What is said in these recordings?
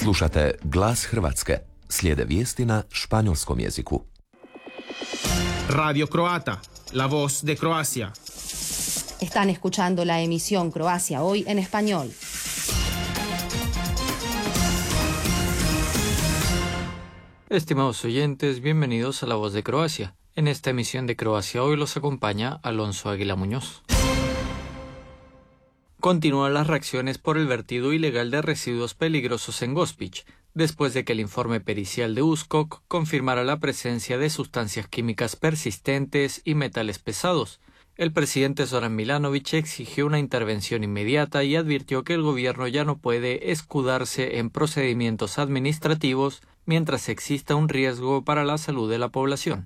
Slušate Glas Hrvatske. Slijede vijesti na španjolskom jeziku. Radio Croata, la voz de Croacia. Están escuchando la emisión Croacia Hoy en español. Estimados oyentes, bienvenidos a La Voz de Croacia. En esta emisión de Croacia Hoy los acompaña Alonso Águila Muñoz. Continúan las reacciones por el vertido ilegal de residuos peligrosos en Gospić, después de que el informe pericial de USKOK confirmara la presencia de sustancias químicas persistentes y metales pesados. El presidente Zoran Milanović exigió una intervención inmediata y advirtió que el gobierno ya no puede escudarse en procedimientos administrativos mientras exista un riesgo para la salud de la población.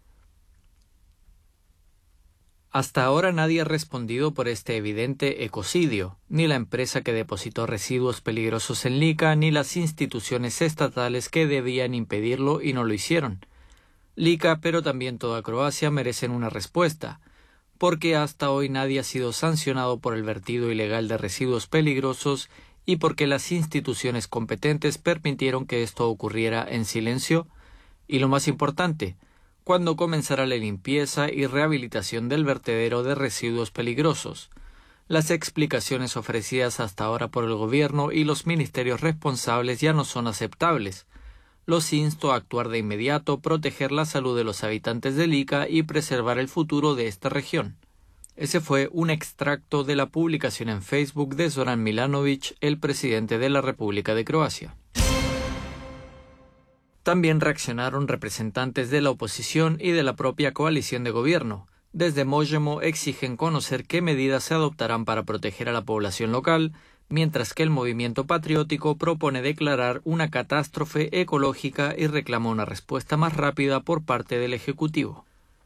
Hasta ahora nadie ha respondido por este evidente ecocidio, ni la empresa que depositó residuos peligrosos en Lika, ni las instituciones estatales que debían impedirlo y no lo hicieron. Lika, pero también toda Croacia, merecen una respuesta, porque hasta hoy nadie ha sido sancionado por el vertido ilegal de residuos peligrosos y porque las instituciones competentes permitieron que esto ocurriera en silencio, y lo más importante, cuándo comenzará la limpieza y rehabilitación del vertedero de residuos peligrosos. Las explicaciones ofrecidas hasta ahora por el gobierno y los ministerios responsables ya no son aceptables. Los insto a actuar de inmediato, proteger la salud de los habitantes de Lika y preservar el futuro de esta región. Ese fue un extracto de la publicación en Facebook de Zoran Milanović, el presidente de la República de Croacia. También reaccionaron representantes de la oposición y de la propia coalición de gobierno. Desde Možemo exigen conocer qué medidas se adoptarán para proteger a la población local, mientras que el movimiento patriótico propone declarar una catástrofe ecológica y reclama una respuesta más rápida por parte del Ejecutivo.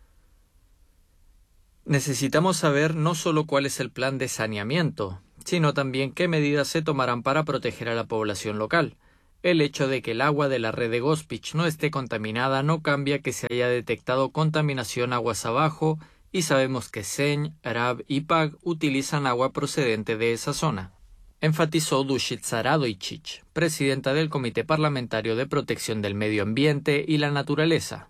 Necesitamos saber no solo cuál es el plan de saneamiento, sino también qué medidas se tomarán para proteger a la población local. El hecho de que el agua de la red de Gospić no esté contaminada no cambia que se haya detectado contaminación aguas abajo y sabemos que Senj, Rab y Pag utilizan agua procedente de esa zona. Enfatizó Dušica Radojčić, presidenta del Comité Parlamentario de Protección del Medio Ambiente y la Naturaleza.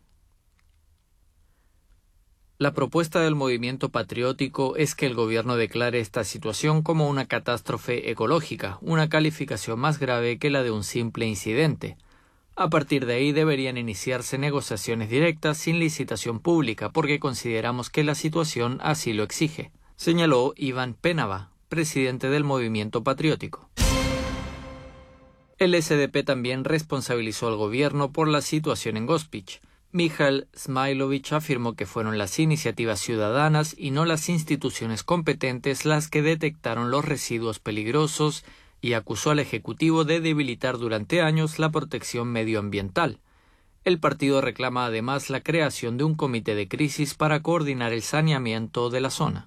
La propuesta del movimiento patriótico es que el gobierno declare esta situación como una catástrofe ecológica, una calificación más grave que la de un simple incidente. A partir de ahí deberían iniciarse negociaciones directas sin licitación pública porque consideramos que la situación así lo exige, señaló Ivan Penava, presidente del movimiento patriótico. El SDP también responsabilizó al gobierno por la situación en Gospić. Mihael Zmajlović afirmó que fueron las iniciativas ciudadanas y no las instituciones competentes las que detectaron los residuos peligrosos y acusó al Ejecutivo de debilitar durante años la protección medioambiental. El partido reclama además la creación de un comité de crisis para coordinar el saneamiento de la zona.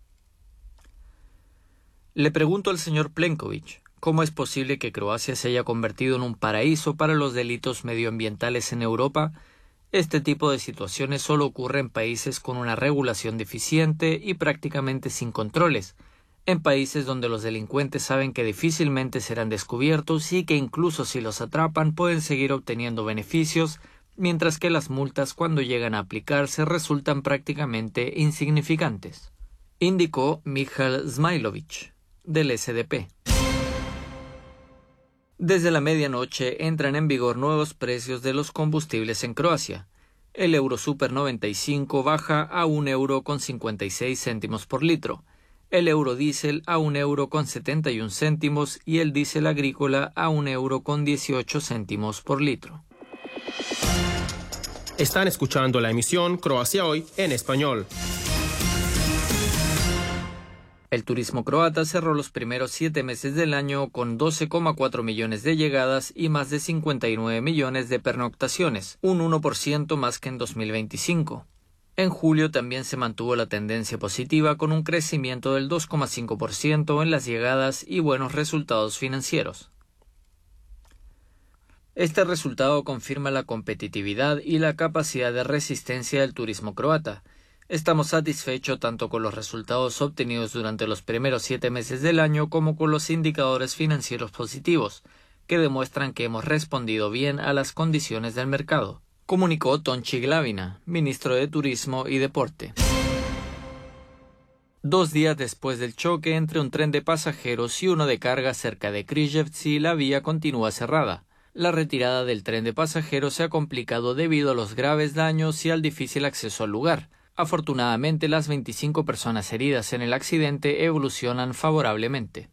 Le pregunto al señor Plenković, ¿cómo es posible que Croacia se haya convertido en un paraíso para los delitos medioambientales en Europa? Este tipo de situaciones solo ocurre en países con una regulación deficiente y prácticamente sin controles, en países donde los delincuentes saben que difícilmente serán descubiertos y que incluso si los atrapan pueden seguir obteniendo beneficios, mientras que las multas cuando llegan a aplicarse resultan prácticamente insignificantes, indicó Mihael Zmajlović, del SDP. Desde la medianoche entran en vigor nuevos precios de los combustibles en Croacia. El Eurosuper 95 baja a €1,56 por litro, el Eurodiesel a €1,71 y el diésel agrícola a €1,18 por litro. Están escuchando la emisión Croacia Hoy en español. El turismo croata cerró los primeros 7 meses del año con 12,4 millones de llegadas y más de 59 millones de pernoctaciones, un 1% más que en 2025. En julio también se mantuvo la tendencia positiva con un crecimiento del 2,5% en las llegadas y buenos resultados financieros. Este resultado confirma la competitividad y la capacidad de resistencia del turismo croata. Estamos satisfechos tanto con los resultados obtenidos durante los primeros 7 meses del año como con los indicadores financieros positivos, que demuestran que hemos respondido bien a las condiciones del mercado, comunicó Tonchi Glavina, ministro de Turismo y Deporte. 2 días después del choque entre un tren de pasajeros y uno de carga cerca de Križevci, la vía continúa cerrada. La retirada del tren de pasajeros se ha complicado debido a los graves daños y al difícil acceso al lugar. Afortunadamente, las 25 personas heridas en el accidente evolucionan favorablemente.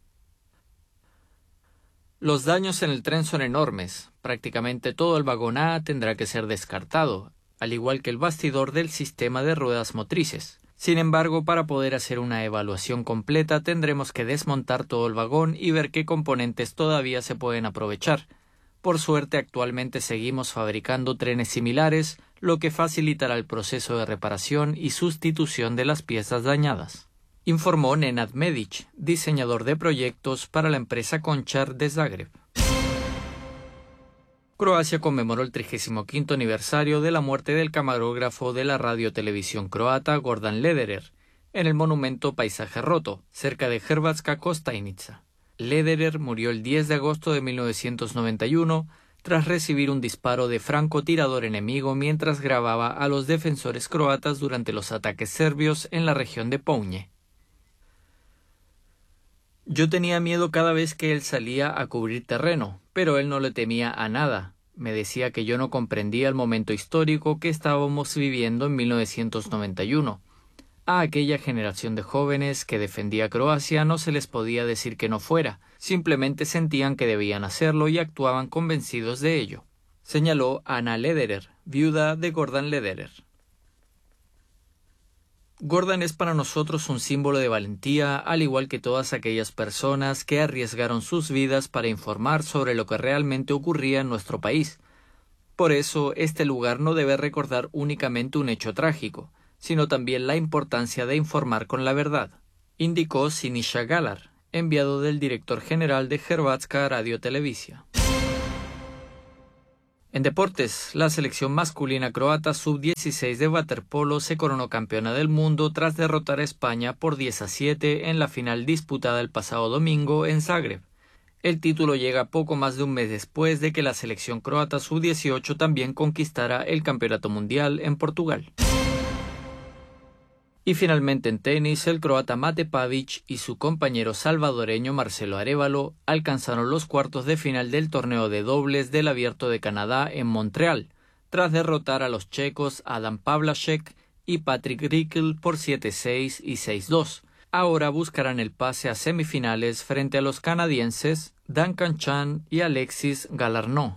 Los daños en el tren son enormes. Prácticamente todo el vagón A tendrá que ser descartado, al igual que el bastidor del sistema de ruedas motrices. Sin embargo, para poder hacer una evaluación completa tendremos que desmontar todo el vagón y ver qué componentes todavía se pueden aprovechar. Por suerte, actualmente seguimos fabricando trenes similares, lo que facilitará el proceso de reparación y sustitución de las piezas dañadas, informó Nenad Medic, diseñador de proyectos para la empresa Končar de Zagreb. Croacia conmemoró el 35º aniversario de la muerte del camarógrafo de la radio-televisión croata Gordan Lederer, en el monumento Paisaje Roto, cerca de Hrvatska Kostajnica. Lederer murió el 10 de agosto de 1991 tras recibir un disparo de francotirador enemigo mientras grababa a los defensores croatas durante los ataques serbios en la región de Pounje. Yo tenía miedo cada vez que él salía a cubrir terreno, pero él no le temía a nada. Me decía que yo no comprendía el momento histórico que estábamos viviendo en 1991. A aquella generación de jóvenes que defendía a Croacia no se les podía decir que no fuera, simplemente sentían que debían hacerlo y actuaban convencidos de ello, señaló Ana Lederer, viuda de Gordan Lederer. Gordan es para nosotros un símbolo de valentía, al igual que todas aquellas personas que arriesgaron sus vidas para informar sobre lo que realmente ocurría en nuestro país. Por eso, este lugar no debe recordar únicamente un hecho trágico, sino también la importancia de informar con la verdad, indicó Siniša Galar, enviado del director general de Hrvatska Radio-Televizija. En deportes, la selección masculina croata sub-16 de waterpolo se coronó campeona del mundo tras derrotar a España por 10-7 en la final disputada el pasado domingo en Zagreb. El título llega poco más de un mes después de que la selección croata sub-18 también conquistara el campeonato mundial en Portugal. Y finalmente en tenis, el croata Mate Pavic y su compañero salvadoreño Marcelo Arévalo alcanzaron los cuartos de final del torneo de dobles del Abierto de Canadá en Montreal, tras derrotar a los checos Adam Pavlacek y Patrick Rickel por 7-6 y 6-2. Ahora buscarán el pase a semifinales frente a los canadienses Duncan Chan y Alexis Galarneau.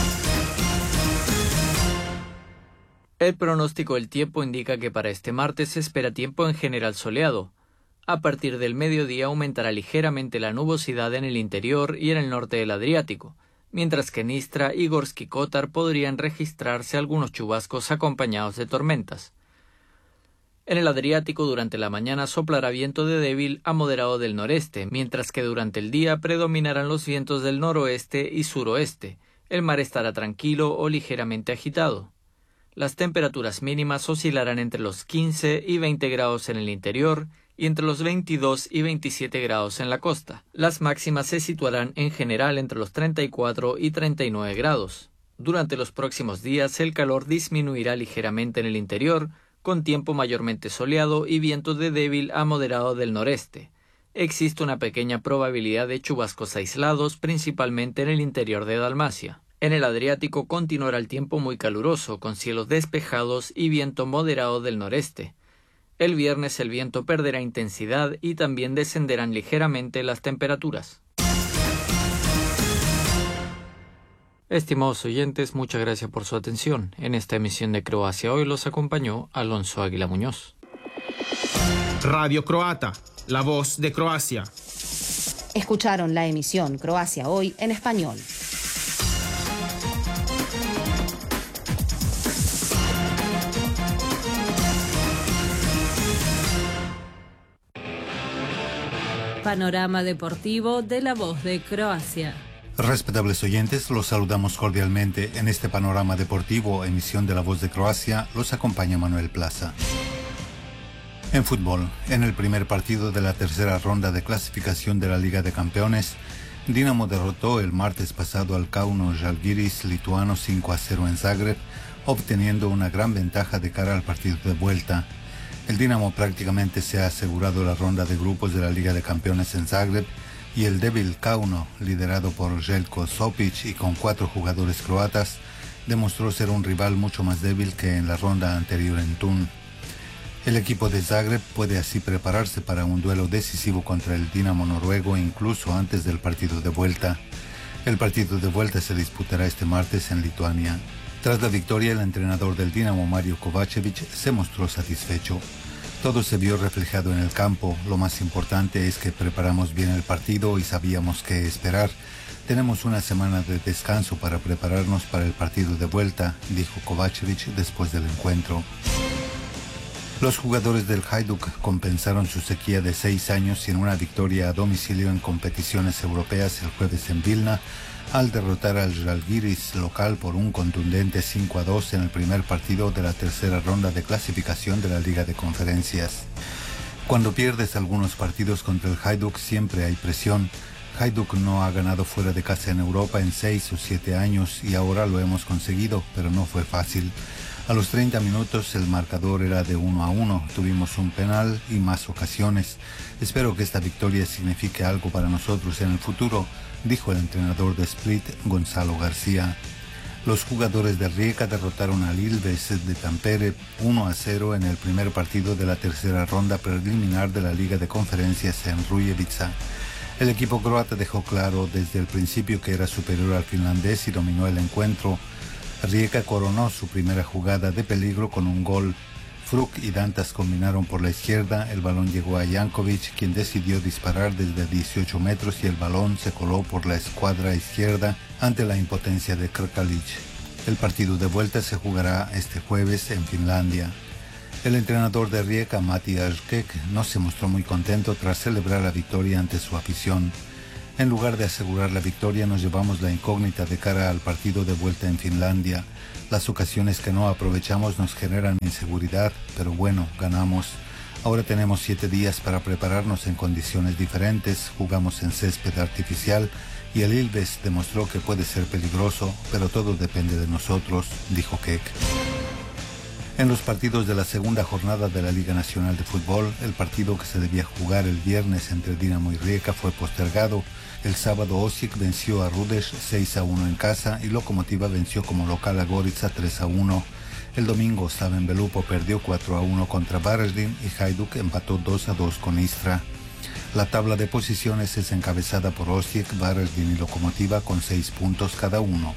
El pronóstico del tiempo indica que para este martes se espera tiempo en general soleado. A partir del mediodía aumentará ligeramente la nubosidad en el interior y en el norte del Adriático, mientras que en Istra y Gorski Kotar podrían registrarse algunos chubascos acompañados de tormentas. En el Adriático durante la mañana soplará viento de débil a moderado del noreste, mientras que durante el día predominarán los vientos del noroeste y suroeste. El mar estará tranquilo o ligeramente agitado. Las temperaturas mínimas oscilarán entre los 15 y 20 grados en el interior y entre los 22 y 27 grados en la costa. Las máximas se situarán en general entre los 34 y 39 grados. Durante los próximos días el calor disminuirá ligeramente en el interior, con tiempo mayormente soleado y vientos de débil a moderado del noreste. Existe una pequeña probabilidad de chubascos aislados, principalmente en el interior de Dalmacia. En el Adriático continuará el tiempo muy caluroso, con cielos despejados y viento moderado del noreste. El viernes el viento perderá intensidad y también descenderán ligeramente las temperaturas. Estimados oyentes, muchas gracias por su atención. En esta emisión de Croacia Hoy los acompañó Alonso Águila Muñoz. Radio Croata, la voz de Croacia. Escucharon la emisión Croacia Hoy en español. Panorama deportivo de La Voz de Croacia. Respetables oyentes, los saludamos cordialmente. En este panorama deportivo, emisión de La Voz de Croacia, los acompaña Manuel Plaza. En fútbol, en el primer partido de la tercera ronda de clasificación de la Liga de Campeones, Dinamo derrotó el martes pasado al Kauno Žalgiris lituano 5-0 en Zagreb, obteniendo una gran ventaja de cara al partido de vuelta. El Dinamo prácticamente se ha asegurado la ronda de grupos de la Liga de Campeones en Zagreb y el débil Kauno, liderado por Željko Šopić y con 4 jugadores croatas, demostró ser un rival mucho más débil que en la ronda anterior en Thun. El equipo de Zagreb puede así prepararse para un duelo decisivo contra el Dinamo noruego incluso antes del partido de vuelta. El partido de vuelta se disputará este martes en Lituania. Tras la victoria, el entrenador del Dinamo, Mario Kovačević, se mostró satisfecho. Todo se vio reflejado en el campo. Lo más importante es que preparamos bien el partido y sabíamos qué esperar. Tenemos una semana de descanso para prepararnos para el partido de vuelta, dijo Kovačević después del encuentro. Los jugadores del Hajduk compensaron su sequía de 6 años en una victoria a domicilio en competiciones europeas el jueves en Vilna, al derrotar al Žalgiris local por un contundente 5-2 en el primer partido de la tercera ronda de clasificación de la Liga de Conferencias. Cuando pierdes algunos partidos contra el Hajduk siempre hay presión. Hajduk no ha ganado fuera de casa en Europa en 6 o 7 años y ahora lo hemos conseguido, pero no fue fácil. A los 30 minutos el marcador era de 1-1, tuvimos un penal y más ocasiones. Espero que esta victoria signifique algo para nosotros en el futuro, dijo el entrenador de Split, Gonzalo García. Los jugadores de Rijeka derrotaron al Ilves de Tampere 1-0 en el primer partido de la tercera ronda preliminar de la Liga de Conferencias en Rujevica. El equipo croata dejó claro desde el principio que era superior al finlandés y dominó el encuentro. Rijeka coronó su primera jugada de peligro con un gol. Fruk y Dantas combinaron por la izquierda, el balón llegó a Janković, quien decidió disparar desde 18 metros y el balón se coló por la escuadra izquierda ante la impotencia de Krkalić. El partido de vuelta se jugará este jueves en Finlandia. El entrenador de Rijeka, Matti Ajkek, no se mostró muy contento tras celebrar la victoria ante su afición. En lugar de asegurar la victoria, nos llevamos la incógnita de cara al partido de vuelta en Finlandia. Las ocasiones que no aprovechamos nos generan inseguridad, pero bueno, ganamos. Ahora tenemos 7 días para prepararnos en condiciones diferentes, jugamos en césped artificial y el Ilves demostró que puede ser peligroso, pero todo depende de nosotros, dijo Kek. En los partidos de la segunda jornada de la Liga Nacional de Fútbol, el partido que se debía jugar el viernes entre Dinamo y Rijeka fue postergado. El sábado Osijek venció a Rudeš 6-1 en casa y Lokomotiva venció como local a Gorica 3-1. El domingo Slaven Belupo perdió 4-1 contra Varaždin y Hajduk empató 2-2 con Istra. La tabla de posiciones es encabezada por Osijek, Varaždin y Lokomotiva con 6 puntos cada uno.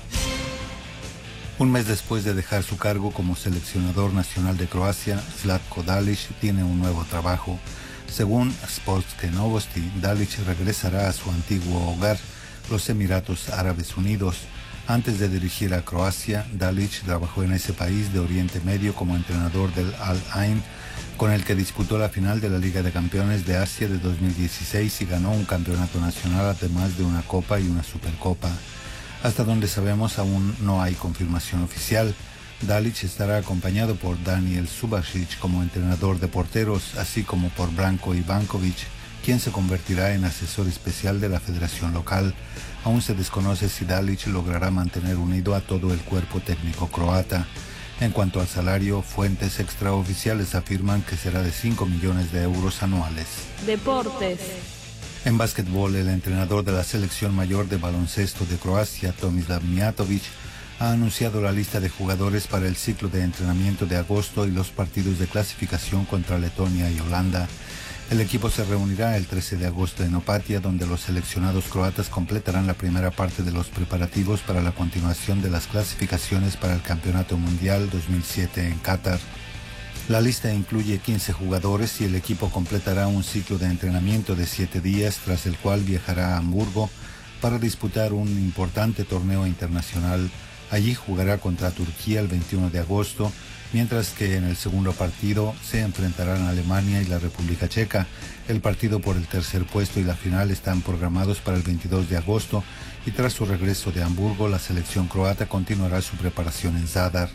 Un mes después de dejar su cargo como seleccionador nacional de Croacia, Zlatko Dalic tiene un nuevo trabajo. Según Sportske Novosti, Dalic regresará a su antiguo hogar, los Emiratos Árabes Unidos. Antes de dirigir a Croacia, Dalic trabajó en ese país de Oriente Medio como entrenador del Al Ain, con el que disputó la final de la Liga de Campeones de Asia de 2016 y ganó un campeonato nacional además de una Copa y una Supercopa. Hasta donde sabemos aún no hay confirmación oficial. Dalic estará acompañado por Daniel Subasic como entrenador de porteros, así como por Branko Ivanković, quien se convertirá en asesor especial de la federación local. Aún se desconoce si Dalic logrará mantener unido a todo el cuerpo técnico croata. En cuanto al salario, fuentes extraoficiales afirman que será de 5 millones de euros anuales. Deportes. En básquetbol, el entrenador de la selección mayor de baloncesto de Croacia, Tomislav Mijatović, ha anunciado la lista de jugadores para el ciclo de entrenamiento de agosto y los partidos de clasificación contra Letonia y Holanda. El equipo se reunirá el 13 de agosto en Opatija, donde los seleccionados croatas completarán la primera parte de los preparativos para la continuación de las clasificaciones para el Campeonato Mundial 2007 en Qatar. La lista incluye 15 jugadores y el equipo completará un ciclo de entrenamiento de 7 días, tras el cual viajará a Hamburgo para disputar un importante torneo internacional. Allí jugará contra Turquía el 21 de agosto, mientras que en el segundo partido se enfrentarán Alemania y la República Checa. El partido por el tercer puesto y la final están programados para el 22 de agosto y tras su regreso de Hamburgo, la selección croata continuará su preparación en Zadar.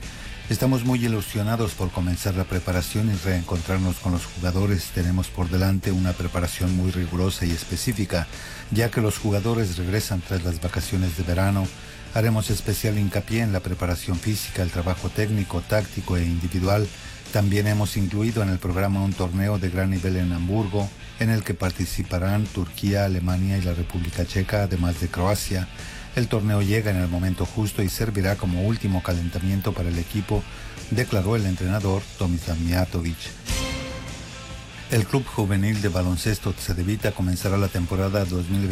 Estamos muy ilusionados por comenzar la preparación y reencontrarnos con los jugadores. Tenemos por delante una preparación muy rigurosa y específica, ya que los jugadores regresan tras las vacaciones de verano. Haremos especial hincapié en la preparación física, el trabajo técnico, táctico e individual. También hemos incluido en el programa un torneo de gran nivel en Hamburgo, en el que participarán Turquía, Alemania y la República Checa, además de Croacia. El torneo llega en el momento justo y servirá como último calentamiento para el equipo, declaró el entrenador Tomislav Mijatović. El Club Juvenil de Baloncesto Cedevita comenzará la temporada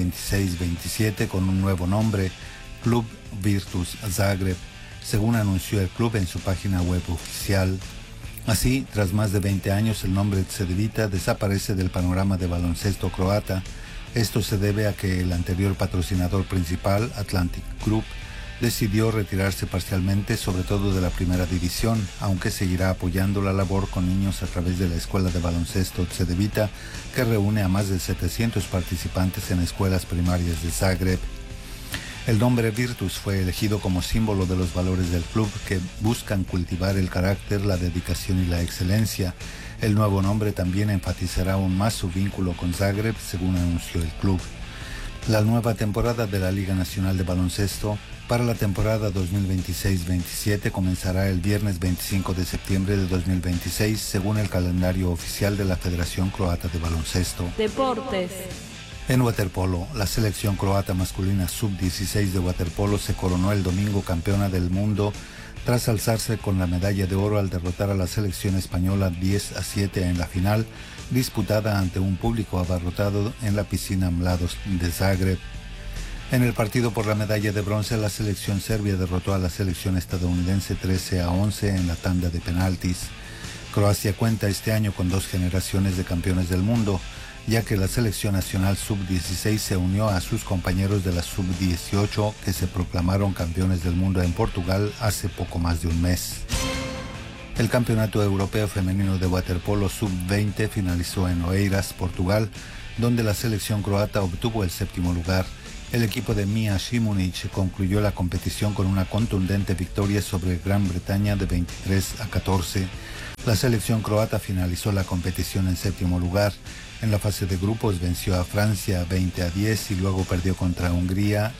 2026-27 con un nuevo nombre, Club Virtus Zagreb, según anunció el club en su página web oficial. Así, tras más de 20 años, el nombre Cedevita desaparece del panorama de baloncesto croata. Esto se debe a que el anterior patrocinador principal, Atlantic Group, decidió retirarse parcialmente, sobre todo de la primera división, aunque seguirá apoyando la labor con niños a través de la escuela de baloncesto Cedevita, que reúne a más de 700 participantes en escuelas primarias de Zagreb. El nombre Virtus fue elegido como símbolo de los valores del club, que buscan cultivar el carácter, la dedicación y la excelencia. El nuevo nombre también enfatizará aún más su vínculo con Zagreb, según anunció el club. La nueva temporada de la Liga Nacional de Baloncesto para la temporada 2026-27 comenzará el viernes 25 de septiembre de 2026, según el calendario oficial de la Federación Croata de Baloncesto. Deportes. En waterpolo, la selección croata masculina sub-16 de waterpolo se coronó el domingo campeona del mundo tras alzarse con la medalla de oro al derrotar a la selección española 10-7 en la final, disputada ante un público abarrotado en la piscina Mladost de Zagreb. En el partido por la medalla de bronce, la selección serbia derrotó a la selección estadounidense 13-11 en la tanda de penaltis. Croacia cuenta este año con 2 generaciones de campeones del mundo, ya que la selección nacional sub-16 se unió a sus compañeros de la sub-18 que se proclamaron campeones del mundo en Portugal hace poco más de un mes. El Campeonato Europeo Femenino de Waterpolo sub-20 finalizó en Oeiras, Portugal, donde la selección croata obtuvo el 7º lugar. El equipo de Mia Šimunić concluyó la competición con una contundente victoria sobre Gran Bretaña de 23-14. La selección croata finalizó la competición en 7º lugar. En la fase de grupos venció a Francia 20-10 y luego perdió contra Hungría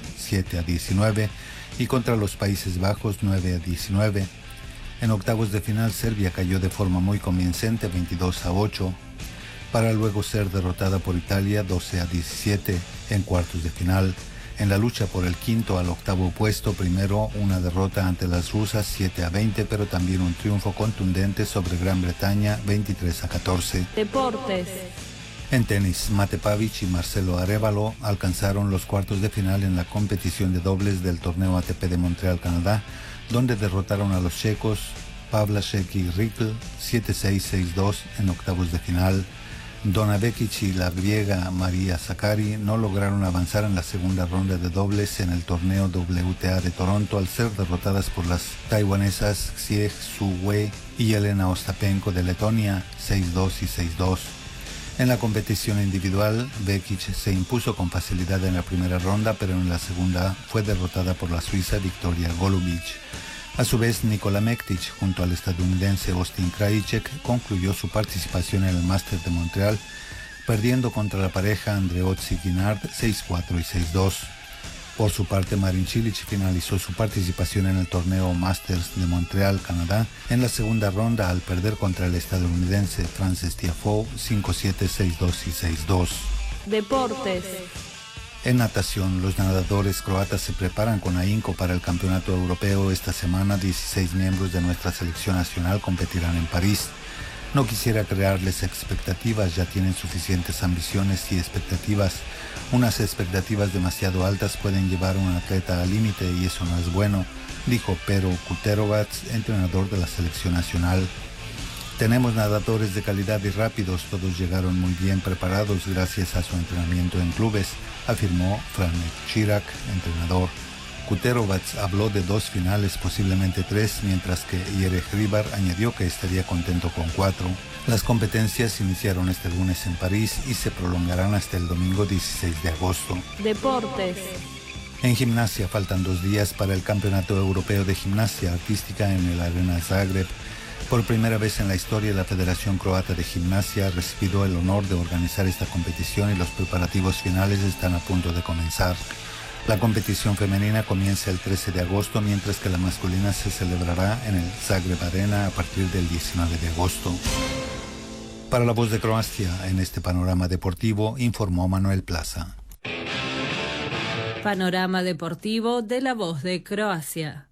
7-19 y contra los Países Bajos 9-19. En octavos de final, Serbia cayó de forma muy convincente 22-8, para luego ser derrotada por Italia 12-17 en cuartos de final. En la lucha por el quinto al octavo puesto, primero una derrota ante las rusas 7-20, pero también un triunfo contundente sobre Gran Bretaña 23-14. Deportes. En tenis, Mate Pavic y Marcelo Arévalo alcanzaron los cuartos de final en la competición de dobles del torneo ATP de Montreal, Canadá, donde derrotaron a los checos Pavlasek y Rikl 7-6-6-2 en octavos de final. Dona Vekic y la griega Maria Sakkari no lograron avanzar en la segunda ronda de dobles en el torneo WTA de Toronto al ser derrotadas por las taiwanesas Xie Su Wei y Elena Ostapenko de Letonia 6-2 y 6-2. En la competición individual, Vekic se impuso con facilidad en la primera ronda, pero en la segunda fue derrotada por la suiza Victoria Golubic. A su vez, Nikola Mektic, junto al estadounidense Austin Krajicek, concluyó su participación en el Masters de Montreal, perdiendo contra la pareja Andreozzi Guinard 6-4 y 6-2. Por su parte, Marin Cilic finalizó su participación en el torneo Masters de Montreal, Canadá, en la segunda ronda al perder contra el estadounidense Frances Tiafoe 5-7, 6-2 y 6-2. Deportes. En natación, los nadadores croatas se preparan con ahínco para el Campeonato Europeo. Esta semana, 16 miembros de nuestra selección nacional competirán en París. No quisiera crearles expectativas, ya tienen suficientes ambiciones y expectativas. Unas expectativas demasiado altas pueden llevar a un atleta al límite y eso no es bueno, dijo Pero Kuterovac, entrenador de la selección nacional. Tenemos nadadores de calidad y rápidos, todos llegaron muy bien preparados gracias a su entrenamiento en clubes, afirmó Franek Chirac, entrenador. Kuterovac habló de 2 finales, posiblemente 3, mientras que Jere Hribar añadió que estaría contento con 4. Las competencias iniciaron este lunes en París y se prolongarán hasta el domingo 16 de agosto. Deportes. En gimnasia faltan 2 días para el Campeonato Europeo de Gimnasia Artística en el Arena Zagreb. Por primera vez en la historia, la Federación Croata de Gimnasia ha recibido el honor de organizar esta competición y los preparativos finales están a punto de comenzar. La competición femenina comienza el 13 de agosto, mientras que la masculina se celebrará en el Zagreb Arena a partir del 19 de agosto. Para La Voz de Croacia, en este panorama deportivo, informó Manuel Plaza. Panorama deportivo de La Voz de Croacia.